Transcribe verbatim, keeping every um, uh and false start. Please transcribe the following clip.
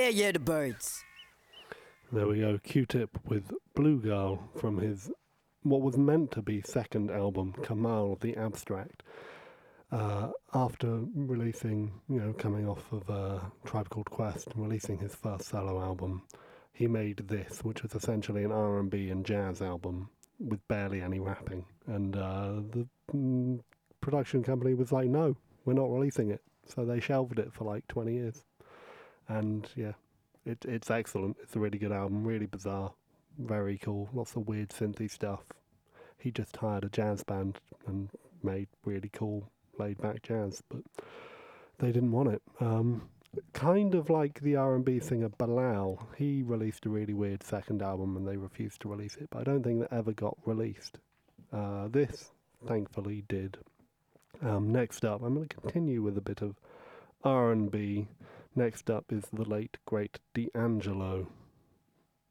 Yeah, yeah, the birds. There we go, Q-Tip with Blue Girl from his, what was meant to be second album, Kamal the Abstract. Uh, after releasing, you know, coming off of uh, Tribe Called Quest and releasing his first solo album, he made this, which was essentially an R and B and jazz album with barely any rapping. And uh, the mm, production company was like, no, we're not releasing it. So they shelved it for like twenty years. And yeah, it, it's excellent. It's a really good album, really bizarre, very cool, lots of weird synthy stuff. He just hired a jazz band and made really cool laid back jazz, but they didn't want it. Um, kind of like the R and B singer Bilal, he released a really weird second album and they refused to release it, but I don't think that ever got released. Uh, this, thankfully, did. Um, next up, I'm going to continue with a bit of R and B. Next up is the late, great D'Angelo.